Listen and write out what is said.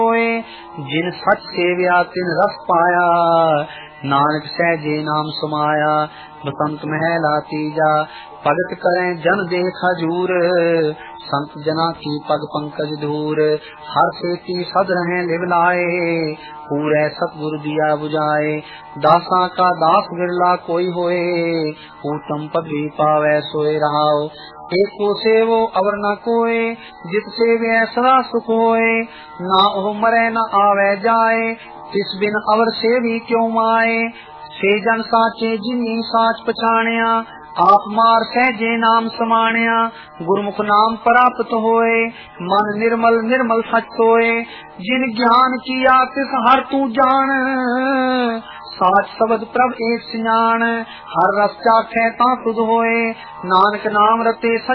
होए। जिन सच सेव्या तिन रस पाया, नानक सहजे नाम समाया। बसंत महला तीजा, भगत करें जन देख हजूर। संत जना की पग पंकज धूर। हर सेती सद रहे लिव लाए, पूरे सतगुरु दिया बुझाए। दासा का दास बिरला कोई होए, उत्तम पदवी पावै सोए रहाओ। एक को सेवो अवर न कोय, जित सेवे सदा सुख होए। ना ओह मरे न आवे जाए, तिस बिन अवर सेवी क्यों माए। से जन साचे जिनी साच पछाणिया, आप मार सहजे नाम समाणिया। गुरमुख नाम प्राप्त होए, मन निर्मल निर्मल सच सोए। जिन ज्ञान किया तिस हर तू जान, साच शब्द प्रभ एक सियान। हर रस चाखे ता सुध होए, नानक नाम रते